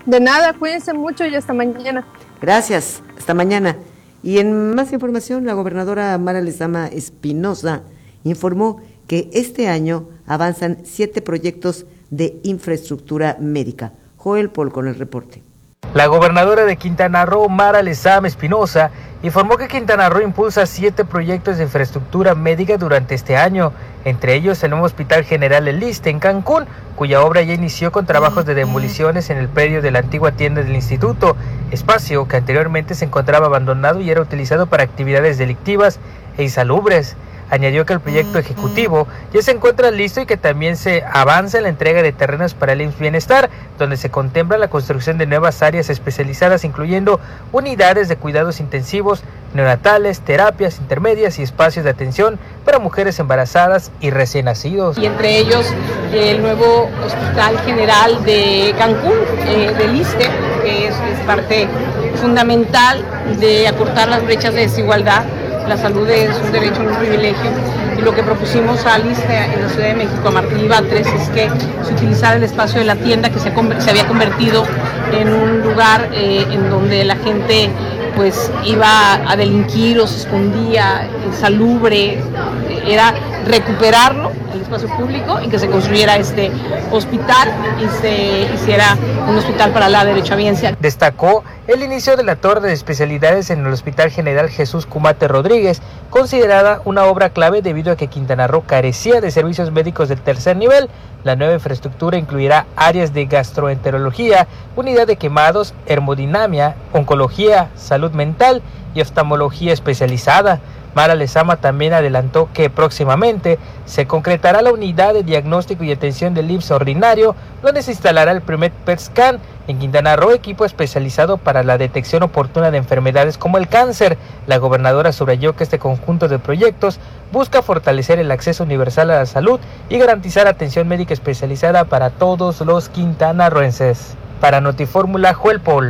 De nada, cuídense mucho y hasta mañana. Gracias, hasta mañana. Y en más información, la gobernadora Mara Lezama Espinosa informó que este año avanzan 7 proyectos de infraestructura médica. Joel Pol con el reporte. La gobernadora de Quintana Roo, Mara Lezama Espinosa, informó que Quintana Roo impulsa 7 proyectos de infraestructura médica durante este año, entre ellos el nuevo Hospital General El Iste en Cancún, cuya obra ya inició con trabajos de demoliciones en el predio de la antigua tienda del instituto, espacio que anteriormente se encontraba abandonado y era utilizado para actividades delictivas e insalubres. Añadió que el proyecto ejecutivo ya se encuentra listo y que también se avanza en la entrega de terrenos para el IMSS Bienestar, donde se contempla la construcción de nuevas áreas especializadas, incluyendo unidades de cuidados intensivos, neonatales, terapias intermedias y espacios de atención para mujeres embarazadas y recién nacidos. Y entre ellos el nuevo Hospital General de Cancún, del Iste, que es parte fundamental de acortar las brechas de desigualdad. La salud es un derecho, no un privilegio, y lo que propusimos al ISSSTE en la Ciudad de México, a Martí y Batres, es que se utilizara el espacio de la tienda que se había convertido en un lugar en donde la gente pues iba a delinquir o se escondía, insalubre, era recuperarlo, el espacio público, y que se construyera este hospital y se hiciera un hospital para la derechohabiencia. Destacó el inicio de la torre de especialidades en el Hospital General Jesús Cumate Rodríguez, considerada una obra clave debido a que Quintana Roo carecía de servicios médicos del tercer nivel. La nueva infraestructura incluirá áreas de gastroenterología, unidad de quemados, hemodinamia, oncología, salud mental y oftalmología especializada. Mara Lezama también adelantó que próximamente se concretará la unidad de diagnóstico y atención del IMSS ordinario, donde se instalará el primer PET scan en Quintana Roo, equipo especializado para la detección oportuna de enfermedades como el cáncer. La gobernadora subrayó que este conjunto de proyectos busca fortalecer el acceso universal a la salud y garantizar atención médica especializada para todos los quintanarroenses. Para Notifórmula, Joel Pol.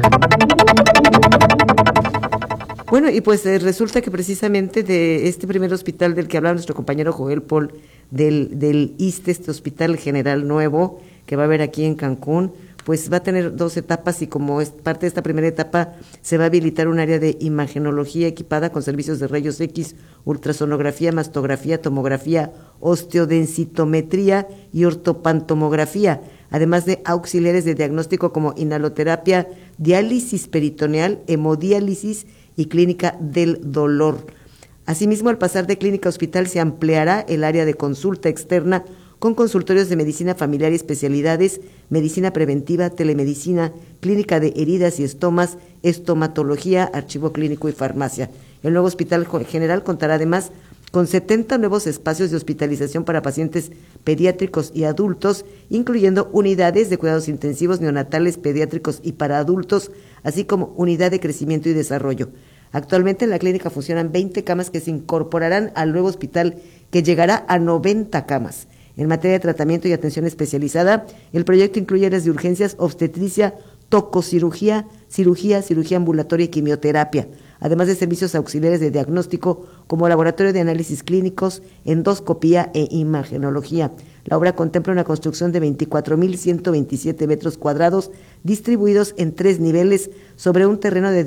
Bueno, y pues resulta que precisamente de este primer hospital del que hablaba nuestro compañero Joel Pol, del ISSSTE, este hospital general nuevo que va a haber aquí en Cancún, pues va a tener 2 etapas, y como es parte de esta primera etapa se va a habilitar un área de imagenología equipada con servicios de rayos X, ultrasonografía, mastografía, tomografía, osteodensitometría y ortopantomografía, además de auxiliares de diagnóstico como inhaloterapia, diálisis peritoneal, hemodiálisis y clínica del dolor. Asimismo, al pasar de clínica a hospital se ampliará el área de consulta externa con consultorios de medicina familiar y especialidades, medicina preventiva, telemedicina, clínica de heridas y estomas, estomatología, archivo clínico y farmacia. El nuevo hospital general contará además con 70 nuevos espacios de hospitalización para pacientes pediátricos y adultos, incluyendo unidades de cuidados intensivos, neonatales, pediátricos y para adultos, así como unidad de crecimiento y desarrollo. Actualmente en la clínica funcionan 20 camas que se incorporarán al nuevo hospital, que llegará a 90 camas. En materia de tratamiento y atención especializada, el proyecto incluye áreas de urgencias, obstetricia, tococirugía, cirugía ambulatoria y quimioterapia, además de servicios auxiliares de diagnóstico como laboratorio de análisis clínicos, endoscopía e imagenología. La obra contempla una construcción de 24.127 metros cuadrados distribuidos en 3 niveles sobre un terreno de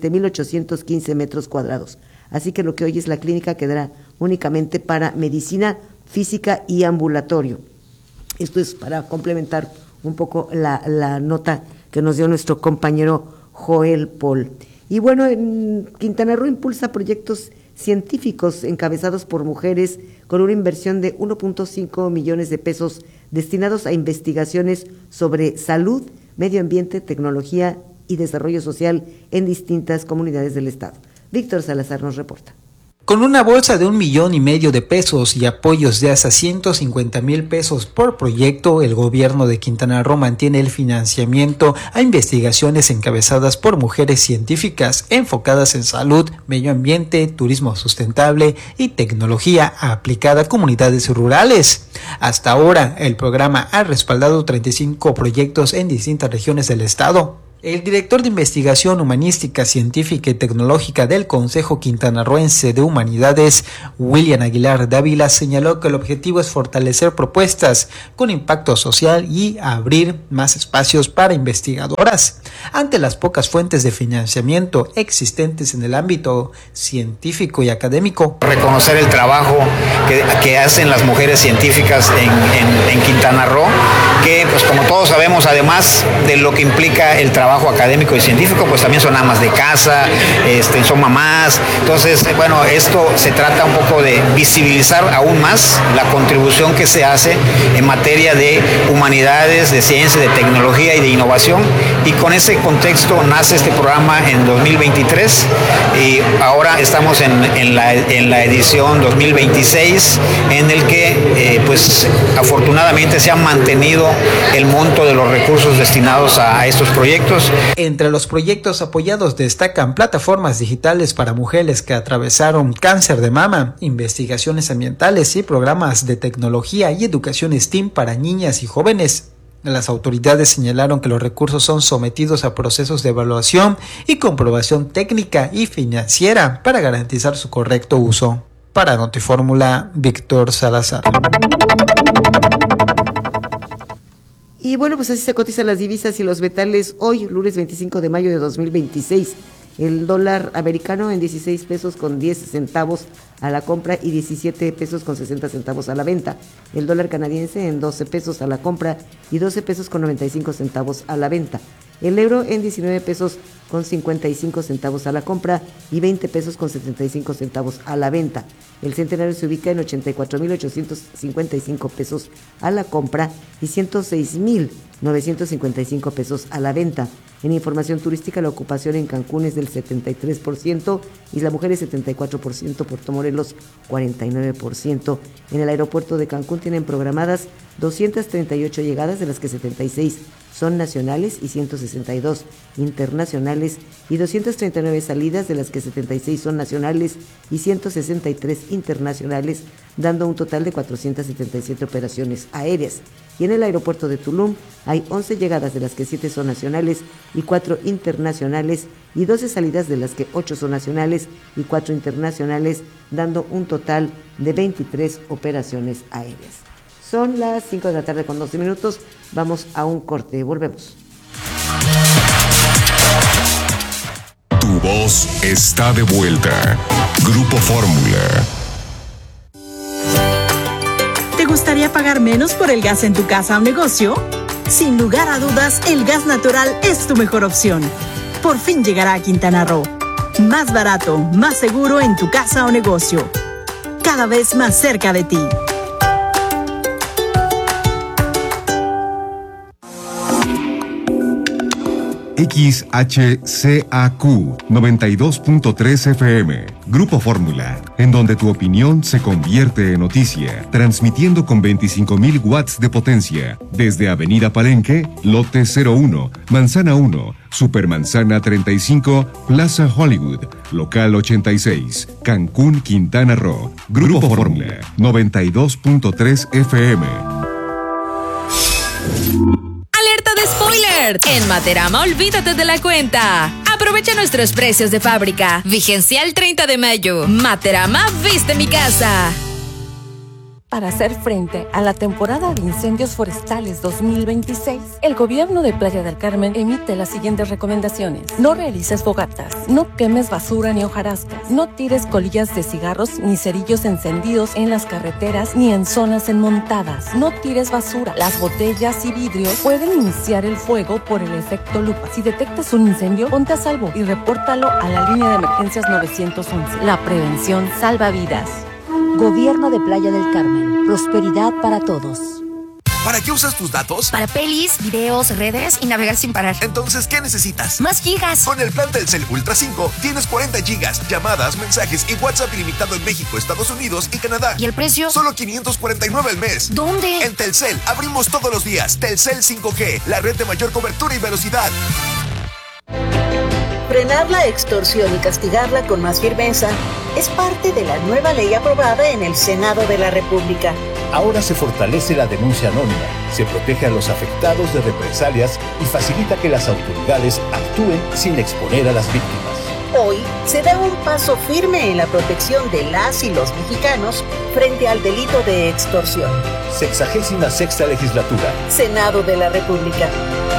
17.815 metros cuadrados. Así que lo que hoy es la clínica quedará únicamente para medicina física y ambulatorio. Esto es para complementar un poco la nota que nos dio nuestro compañero Joel Pol. Y bueno, en Quintana Roo impulsa proyectos científicos encabezados por mujeres con una inversión de 1.5 millones de pesos destinados a investigaciones sobre salud, medio ambiente, tecnología y desarrollo social en distintas comunidades del estado. Víctor Salazar nos reporta. Con una bolsa de 1,5 millones de pesos y apoyos de hasta 150,000 pesos por proyecto, el gobierno de Quintana Roo mantiene el financiamiento a investigaciones encabezadas por mujeres científicas enfocadas en salud, medio ambiente, turismo sustentable y tecnología aplicada a comunidades rurales. Hasta ahora, el programa ha respaldado 35 proyectos en distintas regiones del estado. El director de Investigación Humanística, Científica y Tecnológica del Consejo Quintanarroense de Humanidades, William Aguilar Dávila, señaló que el objetivo es fortalecer propuestas con impacto social y abrir más espacios para investigadoras. Ante las pocas fuentes de financiamiento existentes en el ámbito científico y académico, reconocer el trabajo que hacen las mujeres científicas en Quintana Roo, que pues como todos sabemos, además de lo que implica el trabajo académico y científico, pues también son amas de casa, son mamás. Entonces, bueno, esto se trata un poco de visibilizar aún más la contribución que se hace en materia de humanidades, de ciencia, de tecnología y de innovación. Y con ese contexto nace este programa en 2023 y ahora estamos en la edición 2026, en el que pues afortunadamente se ha mantenido el monto de los recursos destinados a estos proyectos. Entre los proyectos apoyados destacan plataformas digitales para mujeres que atravesaron cáncer de mama, investigaciones ambientales y programas de tecnología y educación STEAM para niñas y jóvenes. Las autoridades señalaron que los recursos son sometidos a procesos de evaluación y comprobación técnica y financiera para garantizar su correcto uso. Para Notifórmula, Víctor Salazar. Y bueno, pues así se cotizan las divisas y los metales hoy, lunes 25 de mayo de 2026. El dólar americano en 16 pesos con 10 centavos a la compra y 17 pesos con 60 centavos a la venta. El dólar canadiense en 12 pesos a la compra y 12 pesos con 95 centavos a la venta. El euro en 19 pesos con 55 centavos a la compra y 20 pesos con 75 centavos a la venta. El centenario se ubica en 84,855 pesos a la compra y 106,955 pesos a la venta. En información turística, la ocupación en Cancún es del 73% y las mujeres 74%, Puerto Morelos 49%. En el aeropuerto de Cancún tienen programadas 238 llegadas, de las que 76 son nacionales y 162 internacionales, y 239 salidas, de las que 76 son nacionales y 163 internacionales, dando un total de 477 operaciones aéreas. Y en el aeropuerto de Tulum hay 11 llegadas, de las que 7 son nacionales y 4 internacionales, y 12 salidas, de las que 8 son nacionales y 4 internacionales, dando un total de 23 operaciones aéreas. Son las 5 de la tarde con 12 minutos. Vamos a un corte. Volvemos. Tu voz está de vuelta. Grupo Fórmula. ¿Te gustaría pagar menos por el gas en tu casa o negocio? Sin lugar a dudas, el gas natural es tu mejor opción. Por fin llegará a Quintana Roo. Más barato, más seguro en tu casa o negocio. Cada vez más cerca de ti. XHCAQ 92.3 FM, Grupo Fórmula, en donde tu opinión se convierte en noticia, transmitiendo con 25,000 watts de potencia, desde Avenida Palenque, Lote 01, Manzana 1, Supermanzana 35, Plaza Hollywood, Local 86, Cancún, Quintana Roo. Grupo Fórmula, 92.3 FM. En Materama, olvídate de la cuenta. Aprovecha nuestros precios de fábrica. Vigencia el 30 de mayo. Materama, viste mi casa. Para hacer frente a la temporada de incendios forestales 2026, el gobierno de Playa del Carmen emite las siguientes recomendaciones. No realices fogatas, no quemes basura ni hojarascas, no tires colillas de cigarros ni cerillos encendidos en las carreteras ni en zonas enmontadas, no tires basura. Las botellas y vidrios pueden iniciar el fuego por el efecto lupa. Si detectas un incendio, ponte a salvo y repórtalo a la línea de emergencias 911. La prevención salva vidas. Gobierno de Playa del Carmen. Prosperidad para todos. ¿Para qué usas tus datos? Para pelis, videos, redes y navegar sin parar. Entonces, ¿qué necesitas? Más gigas. Con el plan Telcel Ultra 5 tienes 40 gigas, llamadas, mensajes y WhatsApp ilimitado en México, Estados Unidos y Canadá. ¿Y el precio? Solo $549 al mes. ¿Dónde? En Telcel. Abrimos todos los días. Telcel 5G, la red de mayor cobertura y velocidad. Frenar la extorsión y castigarla con más firmeza es parte de la nueva ley aprobada en el Senado de la República. Ahora se fortalece la denuncia anónima, se protege a los afectados de represalias y facilita que las autoridades actúen sin exponer a las víctimas. Hoy se da un paso firme en la protección de las y los mexicanos frente al delito de extorsión. 66ª Legislatura. Senado de la República.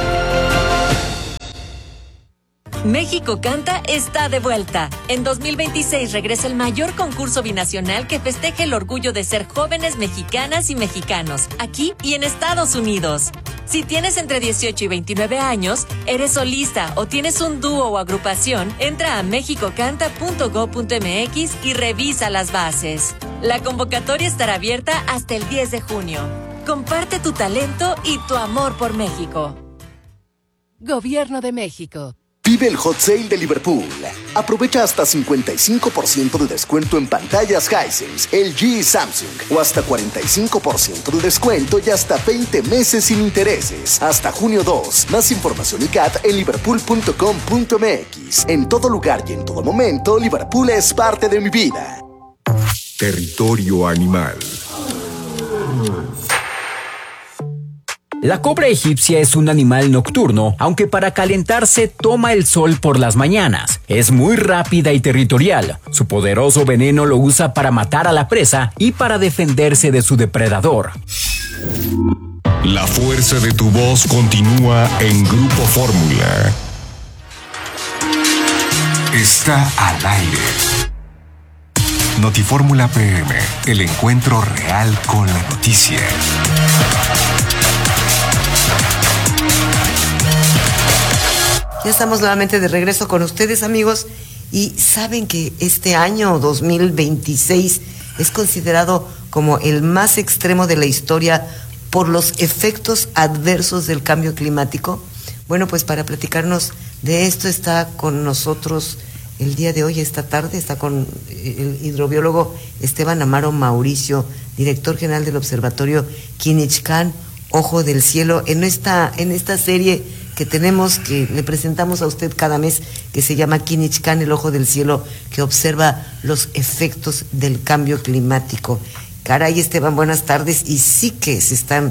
México Canta está de vuelta. En 2026 regresa el mayor concurso binacional que festeja el orgullo de ser jóvenes mexicanas y mexicanos, aquí y en Estados Unidos. Si tienes entre 18 y 29 años, eres solista o tienes un dúo o agrupación, entra a mexicocanta.go.mx y revisa las bases. La convocatoria estará abierta hasta el 10 de junio. Comparte tu talento y tu amor por México. Gobierno de México. Vive el Hot Sale de Liverpool. Aprovecha hasta 55% de descuento en pantallas Hisense, LG y Samsung. O hasta 45% de descuento y hasta 20 meses sin intereses. Hasta junio 2. Más información y CAT en liverpool.com.mx. En todo lugar y en todo momento, Liverpool es parte de mi vida. Territorio animal. La cobra egipcia es un animal nocturno, aunque para calentarse toma el sol por las mañanas. Es muy rápida y territorial. Su poderoso veneno lo usa para matar a la presa y para defenderse de su depredador. La fuerza de tu voz continúa en Grupo Fórmula. Está al aire. Notifórmula PM, el encuentro real con la noticia. Ya estamos nuevamente de regreso con ustedes, amigos, y saben que este año 2026 es considerado como el más extremo de la historia por los efectos adversos del cambio climático. Bueno, pues para platicarnos de esto está con nosotros el día de hoy, esta tarde, está con el hidrobiólogo Esteban Amaro Mauricio, director general del Observatorio Quinichcán, Ojo del Cielo, en esta serie que tenemos, que le presentamos a usted cada mes, que se llama Quinichcán, el Ojo del Cielo, que observa los efectos del cambio climático. Caray, Esteban, buenas tardes, y sí que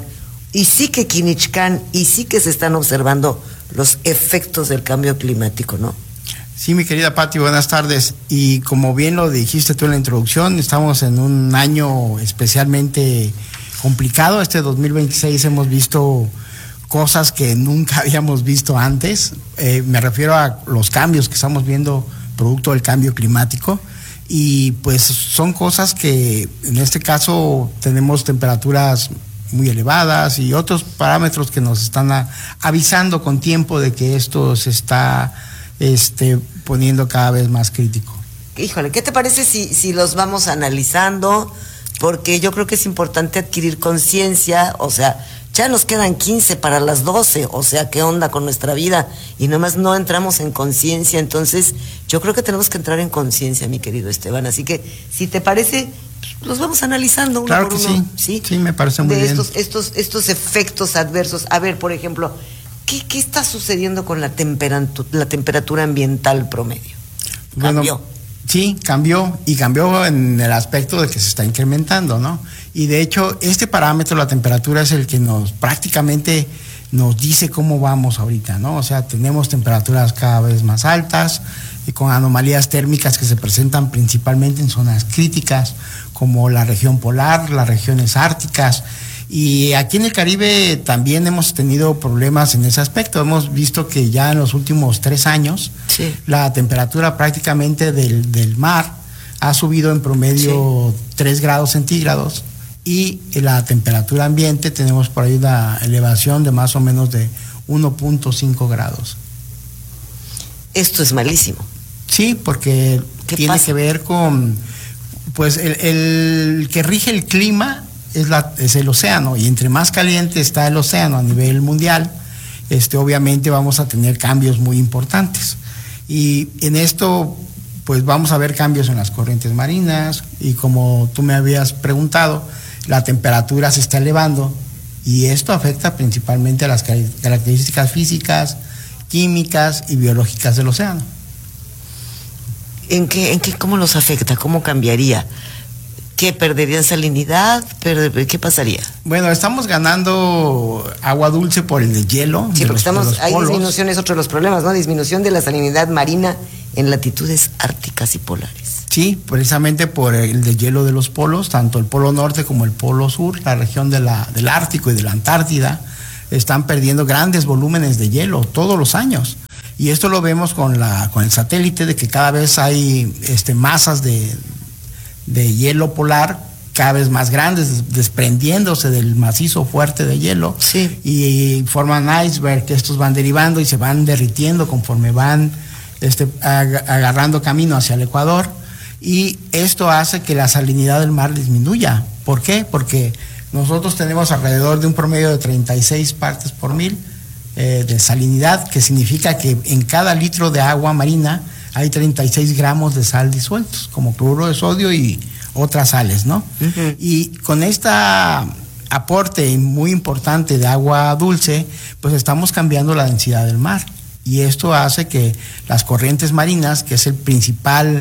Quinichcán, y sí que se están observando los efectos del cambio climático, ¿no? Sí, mi querida Pati, buenas tardes. Y como bien lo dijiste tú en la introducción, estamos en un año especialmente complicado. Este 2026 hemos visto cosas que nunca habíamos visto antes. Me refiero a los cambios que estamos viendo producto del cambio climático. Y pues son cosas que en este caso tenemos temperaturas muy elevadas y otros parámetros que nos están avisando con tiempo de que esto se está poniendo cada vez más crítico. Híjole, ¿qué te parece si los vamos analizando? Porque yo creo que es importante adquirir conciencia, o sea, ya nos quedan 15 para las 12, o sea, ¿qué onda con nuestra vida? Y nomás no entramos en conciencia, entonces yo creo que tenemos que entrar en conciencia, mi querido Esteban, así que si te parece, los vamos analizando uno claro por que uno. Sí, me parece muy bien. Estos efectos adversos. A ver, por ejemplo, ¿qué está sucediendo con la temperatura ambiental promedio? ¿Cambió? Bueno, sí, cambió en el aspecto de que se está incrementando, ¿no? Y de hecho, este parámetro, la temperatura, es el que prácticamente nos dice cómo vamos ahorita, ¿no? O sea, tenemos temperaturas cada vez más altas y con anomalías térmicas que se presentan principalmente en zonas críticas, como la región polar, las regiones árticas. Y aquí en el Caribe también hemos tenido problemas en ese aspecto. Hemos visto que ya en los últimos 3 años la temperatura prácticamente del mar ha subido en promedio 3 grados centígrados y la temperatura ambiente tenemos por ahí una elevación de más o menos de 1.5 grados. Esto es malísimo. Sí, porque tiene que ver con, pues el que rige el clima es el océano, y entre más caliente está el océano a nivel mundial, obviamente vamos a tener cambios muy importantes. Y en esto, pues vamos a ver cambios en las corrientes marinas, y como tú me habías preguntado, la temperatura se está elevando, y esto afecta principalmente a las características físicas, químicas y biológicas del océano. ¿En qué cómo nos afecta? ¿Cómo cambiaría? ¿Qué perderían salinidad? ¿Qué pasaría? Bueno, estamos ganando agua dulce por el deshielo. Sí, porque hay disminución, es otro de los problemas, ¿no? Disminución de la salinidad marina en latitudes árticas y polares. Sí, precisamente por el deshielo de los polos, tanto el polo norte como el polo sur, la región del Ártico y de la Antártida, están perdiendo grandes volúmenes de hielo todos los años. Y esto lo vemos con el satélite, de que cada vez hay masas de hielo polar cada vez más grandes, desprendiéndose del macizo fuerte de hielo, sí, y forman iceberg, que estos van derivando y se van derritiendo conforme van agarrando camino hacia el Ecuador, y esto hace que la salinidad del mar disminuya. ¿Por qué? Porque nosotros tenemos alrededor de un promedio de 36 partes por mil de salinidad, que significa que en cada litro de agua marina hay 36 gramos de sal disueltos, como cloruro de sodio y otras sales, ¿no? Uh-huh. Y con este aporte muy importante de agua dulce, pues estamos cambiando la densidad del mar. Y esto hace que las corrientes marinas, que es el principal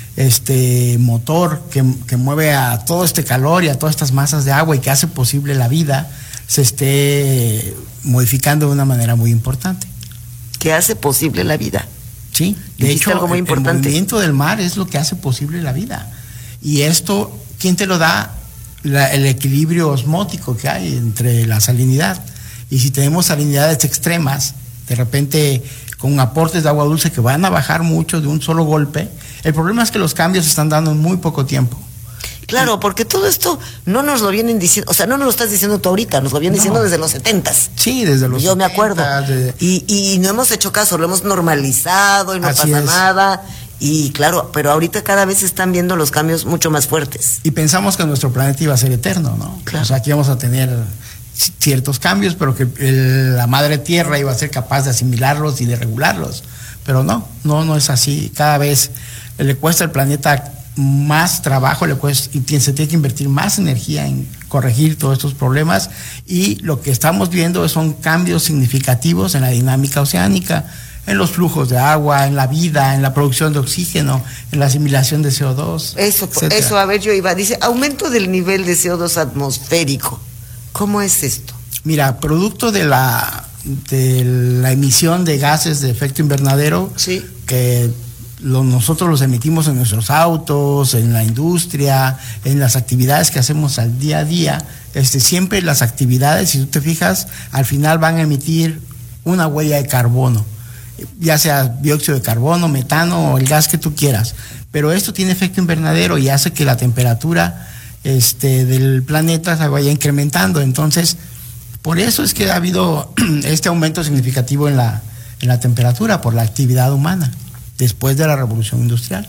motor que mueve a todo este calor y a todas estas masas de agua y que hace posible la vida, se esté modificando de una manera muy importante. Que hace posible la vida. Sí, de hecho, algo muy importante. El movimiento del mar es lo que hace posible la vida. Y esto, ¿quién te lo da? El equilibrio osmótico que hay entre la salinidad. Y si tenemos salinidades extremas, de repente con aportes de agua dulce que van a bajar mucho de un solo golpe, el problema es que los cambios se están dando en muy poco tiempo. Claro, porque todo esto no nos lo vienen diciendo, o sea, no nos lo estás diciendo tú ahorita, nos lo vienen diciendo desde los 70s. Sí, desde los 70s. Yo me acuerdo. Y no hemos hecho caso, lo hemos normalizado y no pasa nada. Y claro, pero ahorita cada vez se están viendo los cambios mucho más fuertes. Y pensamos que nuestro planeta iba a ser eterno, ¿no? Claro. O sea, aquí vamos a tener ciertos cambios, pero que la madre tierra iba a ser capaz de asimilarlos y de regularlos. Pero no es así. Cada vez le cuesta al planeta más trabajo, le cuesta, y se tiene que invertir más energía en corregir todos estos problemas, y lo que estamos viendo son cambios significativos en la dinámica oceánica, en los flujos de agua, en la vida, en la producción de oxígeno, en la asimilación de CO2. Eso, a ver, yo iba, dice, aumento del nivel de CO2 atmosférico. ¿Cómo es esto? Mira, producto de la emisión de gases de efecto invernadero, sí, que nosotros los emitimos en nuestros autos, en la industria, en las actividades que hacemos al día a día, siempre las actividades, si tú te fijas, al final van a emitir una huella de carbono, ya sea dióxido de carbono, metano o el gas que tú quieras, pero esto tiene efecto invernadero y hace que la temperatura del planeta se vaya incrementando. Entonces, por eso es que ha habido este aumento significativo en la temperatura por la actividad humana después de la revolución industrial.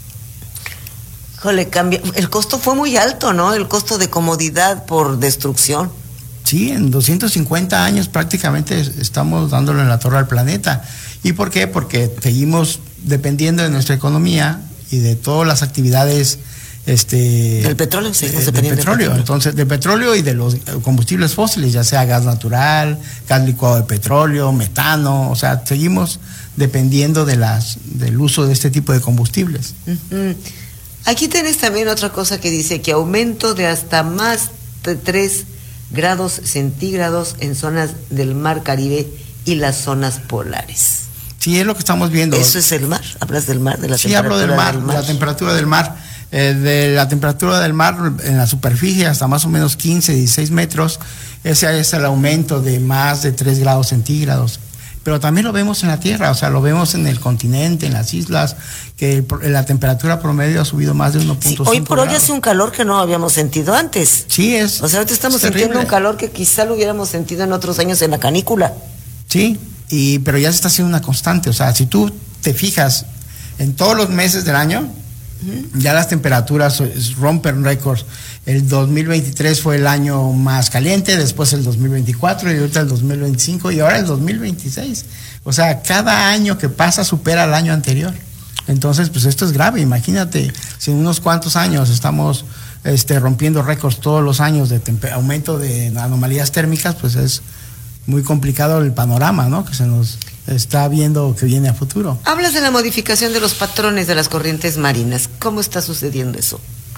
Híjole, el costo fue muy alto, ¿no? El costo de comodidad por destrucción. Sí, en 250 años prácticamente estamos dándole en la torre al planeta. ¿Y por qué? Porque seguimos dependiendo de nuestra economía y de todas las actividades del petróleo, seguimos dependiendo del petróleo. Entonces, del petróleo y de los combustibles fósiles, ya sea gas natural, gas licuado de petróleo, metano, o sea, seguimos dependiendo del uso de este tipo de combustibles. Uh-huh. Aquí tenés también otra cosa que dice que aumento de hasta más de 3 grados centígrados en zonas del mar Caribe y las zonas polares. Sí, es lo que estamos viendo. ¿Eso es el mar? ¿Hablas del mar? De la sí, hablo del mar, de la temperatura del mar. De la temperatura del mar en la superficie hasta más o menos 15, 16 metros, ese es el aumento de más de 3 grados centígrados. Pero también lo vemos en la Tierra, o sea, lo vemos en el continente, en las islas, que la temperatura promedio ha subido más de 1.5 sí, hoy por hoy hace un calor que no habíamos sentido antes. Sí, o sea, ahorita estamos sintiendo un calor que quizá lo hubiéramos sentido en otros años en la canícula. Sí, pero ya se está haciendo una constante, o sea, si tú te fijas en todos los meses del año, ya las temperaturas rompen récords. El 2023 fue el año más caliente, después el 2024 y ahorita el 2025 y ahora el 2026. O sea, cada año que pasa supera al año anterior. Entonces, pues esto es grave. Imagínate, si en unos cuantos años estamos rompiendo récords todos los años de aumento de anomalías térmicas, pues es muy complicado el panorama, ¿no? Que se nos está viendo que viene a futuro. Hablas de la modificación de los patrones de las corrientes marinas. ¿Cómo está sucediendo eso?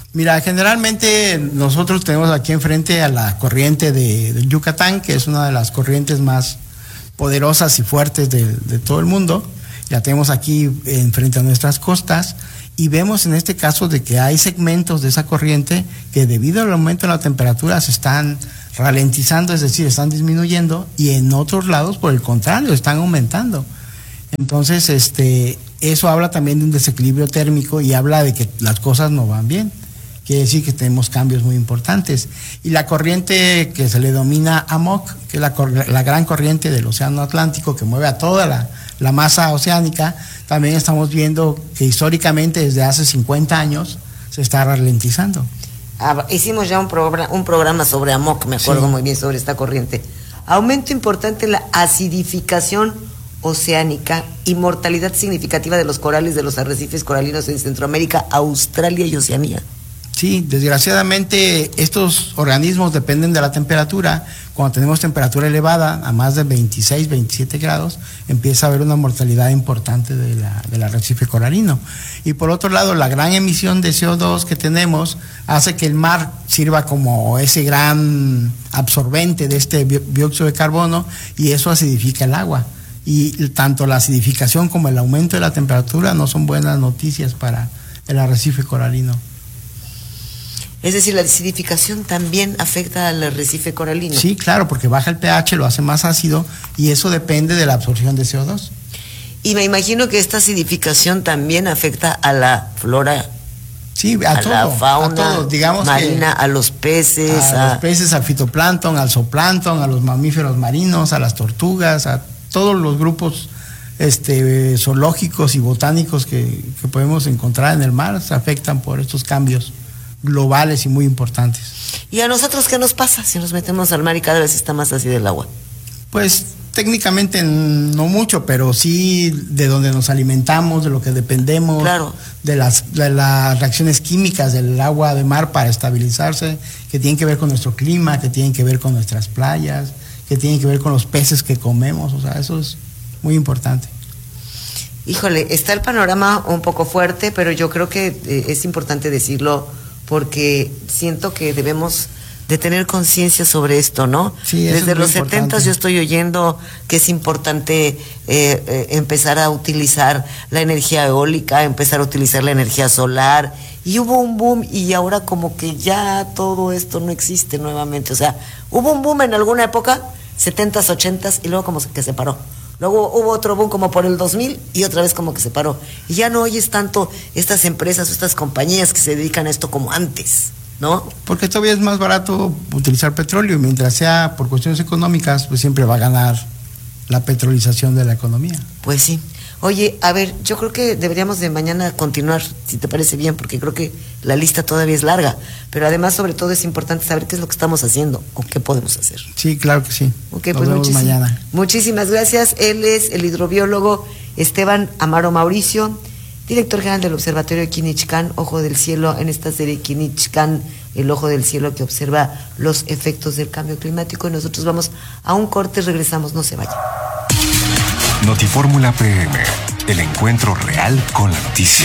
Mira, generalmente nosotros tenemos aquí enfrente a la corriente del Yucatán, que es una de las corrientes más poderosas y fuertes de todo el mundo. La tenemos aquí enfrente a nuestras costas y vemos en este caso de que hay segmentos de esa corriente que debido al aumento de la temperatura se están ralentizando, es decir, están disminuyendo, y en otros lados, por el contrario, están aumentando. Entonces, eso habla también de un desequilibrio térmico y habla de que las cosas no van bien. Quiere decir que tenemos cambios muy importantes. Y la corriente que se le denomina AMOC, que es la gran corriente del Océano Atlántico que mueve a toda la masa oceánica, también estamos viendo que históricamente desde hace 50 años se está ralentizando. Hicimos ya un programa sobre AMOC, me acuerdo muy bien sobre esta corriente. Aumento importante en la acidificación oceánica y mortalidad significativa de los corales de los arrecifes coralinos en Centroamérica, Australia y Oceanía. Sí, desgraciadamente estos organismos dependen de la temperatura. Cuando tenemos temperatura elevada, a más de 26, 27 grados, empieza a haber una mortalidad importante del arrecife coralino. Y por otro lado, la gran emisión de CO2 que tenemos hace que el mar sirva como ese gran absorbente de este dióxido de carbono, y eso acidifica el agua. Y tanto la acidificación como el aumento de la temperatura no son buenas noticias para el arrecife coralino. Es decir, la acidificación también afecta al arrecife coralino. Sí, claro, porque baja el pH, lo hace más ácido, y eso depende de la absorción de CO2. Y me imagino que esta acidificación también afecta a la flora. Sí, a todo, la fauna, a todo, digamos, marina, a los peces. A los peces, al fitoplancton, al zooplancton, a los mamíferos marinos, a las tortugas, a todos los grupos zoológicos y botánicos que podemos encontrar en el mar, se afectan por estos cambios globales y muy importantes. ¿Y a nosotros qué nos pasa si nos metemos al mar y cada vez está más ácido el agua? Pues técnicamente no mucho, pero sí de donde nos alimentamos, de lo que dependemos, claro, de las reacciones químicas del agua de mar para estabilizarse, que tienen que ver con nuestro clima, que tienen que ver con nuestras playas, que tienen que ver con los peces que comemos, o sea, eso es muy importante. Híjole, está el panorama un poco fuerte, pero yo creo que es importante decirlo porque siento que debemos de tener conciencia sobre esto, ¿no? Sí, desde los 70 yo estoy oyendo que es importante empezar a utilizar la energía eólica, empezar a utilizar la energía solar, y hubo un boom y ahora como que ya todo esto no existe nuevamente. O sea, hubo un boom en alguna época, 70s, 80s, y luego como que se paró. Luego hubo otro boom como por el 2000 y otra vez como que se paró. Y ya no oyes tanto estas empresas o estas compañías que se dedican a esto como antes, ¿no? Porque todavía es más barato utilizar petróleo, y mientras sea por cuestiones económicas, pues siempre va a ganar la petrolización de la economía. Pues sí. Oye, a ver, yo creo que deberíamos de mañana continuar, si te parece bien, porque creo que la lista todavía es larga, pero además sobre todo es importante saber qué es lo que estamos haciendo o qué podemos hacer. Sí, claro que sí. Ok, pues mañana. Muchísimas gracias. Él es el hidrobiólogo Esteban Amaro Mauricio, director general del Observatorio de Quinichcán, Ojo del Cielo, en esta serie Quinichcán, el Ojo del Cielo que observa los efectos del cambio climático. Y nosotros vamos a un corte, regresamos, no se vayan. Notifórmula PM, el encuentro real con la noticia.